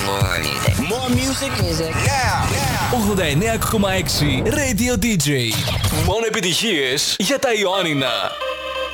More music. Yeah. 89,6 Radio DJ. Μόνο επιτυχίες για τα Ιωάννινα.